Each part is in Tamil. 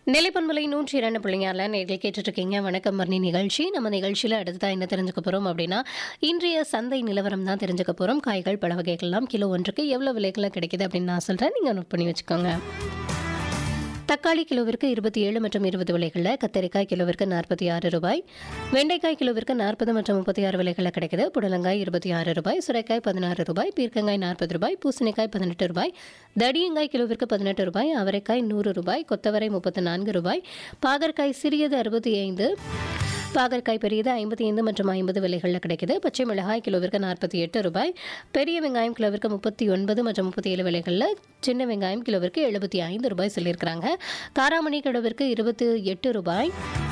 நிலைப்பண்பலை 102.6 நேர்கள் கேட்டுட்ருக்கீங்க. வணக்கம் மரணி நிகழ்ச்சி. நம்ம நிகழ்ச்சியில் அடுத்ததாக என்ன தெரிஞ்சுக்க போகிறோம் அப்படின்னா, இன்றைய சந்தை நிலவரம் தான் தெரிஞ்சுக்க போகிறோம். காய்கள் பல வகைகள்லாம் கிலோ ஒன்றுக்கு எவ்வளோ விலைகளில் கிடைக்குது அப்படின்னு நான் சொல்கிறேன், நீங்கள் நோட் பண்ணி வச்சுக்கோங்க. தக்காளி கிலோவிற்கு 27 மற்றும் 20 விலைகளில், கத்தரிக்காய் கிலோவிற்கு 46 ரூபாய், வெண்டைக்காய் கிலோவிற்கு 40 மற்றும் 36 விலைகளில் கிடைக்குது. புடலங்காய் 26 ரூபாய், சுரைக்காய் 16 ரூபாய், பீர்க்கங்காய் 40 ரூபாய், பூசணிக்காய் 18 ரூபாய், தடியங்காய் கிலோவிற்கு 18 ரூபாய், அவரைக்காய் 100 ரூபாய், கொத்தவரை 34 ரூபாய், பாகற்காய் சிறியது 65, பாகற்காய் பெரியது 55 மற்றும் 50 விலைகளில் கிடைக்குது. பச்சை மிளகாய் கிலோவிற்கு 48 ரூபாய், பெரிய வெங்காயம் கிலோவிற்கு 39 மற்றும் 37 விலைகளில், சின்ன வெங்காயம் கிலோவிற்கு 75 ரூபாய் சொல்லியிருக்கிறாங்க. காராமணி கிலோவிற்கு 28 ரூபாய்,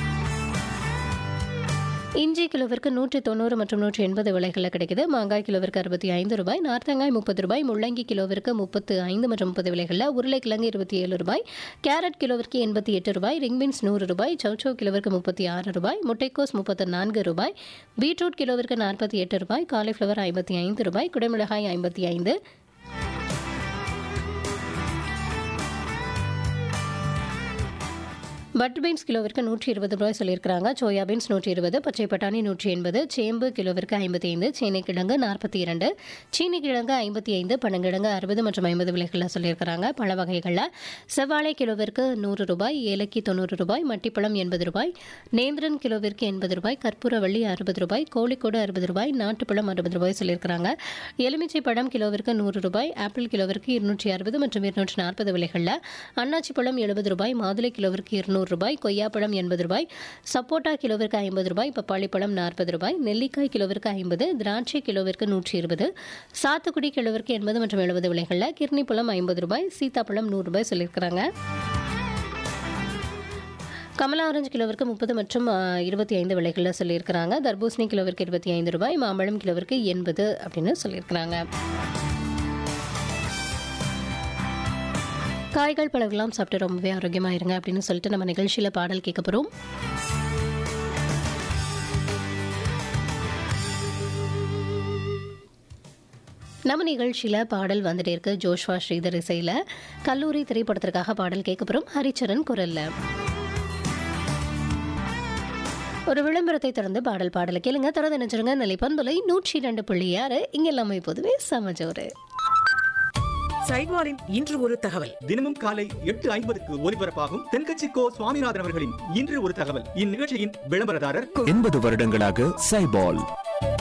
இஞ்சி கிலோவிற்கு 190 மற்றும் 180 விலைகளில் கிடைக்குது. மாங்காய் கிலோவிற்கு 65 ரூபாய், நார்த்தங்காய் 30 ரூபாய், முள்ளங்கி கிலோவிற்கு 35 மற்றும் 30 விலைகளில், உருளைக்கிழங்கு 27 ரூபாய், கேரட் கிலோவிற்கு 88 ரூபாய், ரிங்பீன்ஸ் 100 ரூபாய், சௌச்சௌ கிலோவிற்கு 36 ரூபாய், முட்டைக்கோஸ் 34 ரூபாய், பீட்ரூட் கிலோவிற்கு 48 ரூபாய், காலிஃப்ளவர் 55 ரூபாய், குடைமிளகாய் 55, பட்டர் பீன்ஸ் கிலோவிற்கு 120 ரூபாய் சொல்லியிருக்கிறாங்க. சோயா பீன்ஸ் 120, பச்சை பட்டாணி 180, சேம்பு கிலோவிற்கு 55, சீனிக்கிழங்கு 42, சீனிக்கிழங்கு 55, பனங்கிழங்கு 60 மற்றும் 50 விலைகளில் சொல்லியிருக்கிறாங்க. பழ வகைகளில் செவ்வாழை கிலோவிற்கு 100 ரூபாய், ஏலக்கி 90 ரூபாய், மட்டிப்பழம் 80 ரூபாய், நேந்திரன் கிலோவிற்கு 80 ரூபாய், கற்பூரவள்ளி 60 ரூபாய், கோழிக்கோடு 60 ரூபாய், நாட்டுப்பழம் 60 ரூபாய் சொல்லியிருக்கிறாங்க. எலுமிச்சை பழம் கிலோவிற்கு 100 ரூபாய், ஆப்பிள் கிலோவிற்கு 260 மற்றும் 240 விலைகளில், அன்னாச்சி பழம் 70 ரூபாய், மாதுளை கிலோவிற்கு 200 ரூபாய், கொய்யாப்பழம் 80 ரூபாய், சப்போட்டா கிலோவிற்கு 50 ரூபாய், பப்பாளி பழம் 40 ரூபாய், நெல்லிக்காய் கிலோவிற்கு 50, திராட்சை கிலோவிற்கு 120, சாத்துக்குடி கிலோவிற்கு 80 மற்றும் 70 விலைகளில், கிர்னி பழம் 50 ரூபாய், சீத்தாப்பழம் 100 ரூபாய் சொல்லியிருக்கிறாங்க. கமலா ஆரஞ்சு கிலோவிற்கு 30 மற்றும் 25 விலைகளில் சொல்லியிருக்கிறாங்க. தர்பூசணி கிலோவிற்கு 25 ரூபாய், மாம்பழம் கிலோவிற்கு 80 அப்படின்னு சொல்லியிருக்கிறாங்க. காய்கள் பழங்கள்லாம் சாப்பிட்டு ரொம்பவே ஆரோக்கியமாக இருங்க அப்படின்னு சொல்லிட்டு நம்ம நிகழ்ச்சியில் பாடல் கேட்க போகிறோம். நம்ம நிகழ்ச்சியில் பாடல் வந்துட்டே இருக்கு. ஜோஷ்வா ஸ்ரீதர் இசையில் கல்லூரி திரைப்படத்திற்காக பாடல் கேட்க போகிறோம், ஹரிச்சரன் குரல்ல. ஒரு விளம்பரத்தை தொடர்ந்து பாடலை கேளுங்க. தொடர்ந்து நினைச்சிருங்க. நிலைப்பண்பலை 102.6 இங்கே எல்லாமே இப்போதுமே சமஜோரு. சைட்வாரின் இன்று ஒரு தகவல். தினமும் காலை 8:50 ஒலிபரப்பாகும் தென்கட்சி கோ சுவாமிநாதன் அவர்களின் இன்று ஒரு தகவல். இந்நிகழ்ச்சியின் விளம்பரதாரர் 80 வருடங்களாக சைபால்.